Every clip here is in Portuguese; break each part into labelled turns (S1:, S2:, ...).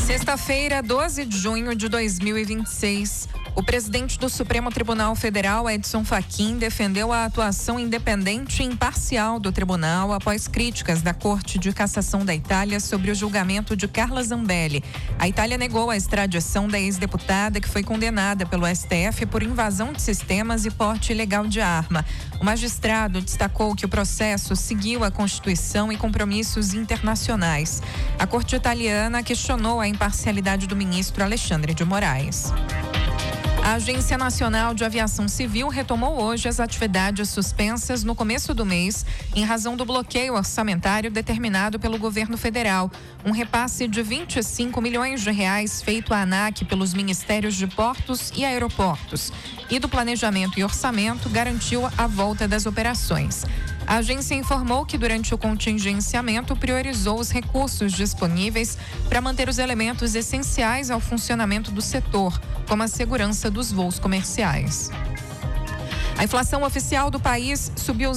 S1: Sexta-feira, 12 de junho de 2026. O presidente do Supremo Tribunal Federal, Edson Fachin, defendeu a atuação independente e imparcial do tribunal após críticas da Corte de Cassação da Itália sobre o julgamento de Carla Zambelli. A Itália negou a extradição da ex-deputada, que foi condenada pelo STF por invasão de sistemas e porte ilegal de arma. O magistrado destacou que o processo seguiu a Constituição e compromissos internacionais. A Corte italiana questionou a imparcialidade do ministro Alexandre de Moraes. A Agência Nacional de Aviação Civil retomou hoje as atividades suspensas no começo do mês, em razão do bloqueio orçamentário determinado pelo governo federal. Um repasse de 25 milhões de reais feito à ANAC pelos Ministérios de Portos e Aeroportos e do Planejamento e Orçamento garantiu a volta das operações. A agência informou que durante o contingenciamento priorizou os recursos disponíveis para manter os elementos essenciais ao funcionamento do setor, como a segurança dos voos comerciais. A inflação oficial do país subiu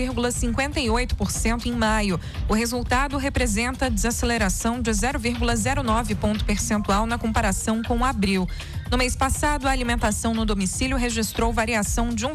S1: 0,58% em maio. O resultado representa desaceleração de 0,09 ponto percentual na comparação com abril. No mês passado, a alimentação no domicílio registrou variação de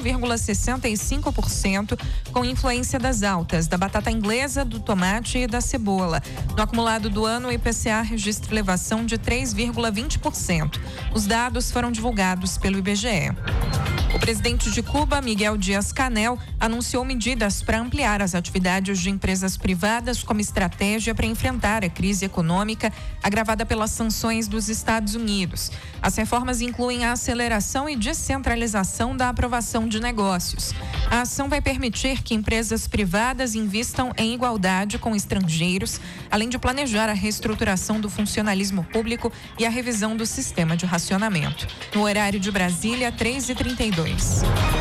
S1: 1,65%, com influência das altas da batata inglesa, do tomate e da cebola. No acumulado do ano, o IPCA registra elevação de 3,20%. Os dados foram divulgados pelo IBGE. O presidente de Cuba, Miguel Díaz-Canel, anunciou medidas para ampliar as atividades de empresas privadas como estratégia para enfrentar a crise econômica agravada pelas sanções dos Estados Unidos. As reformas incluem a aceleração e descentralização da aprovação de negócios. A ação vai permitir que empresas privadas invistam em igualdade com estrangeiros, além de planejar a reestruturação do funcionalismo público e a revisão do sistema de racionamento. No horário de Brasília, 3h32.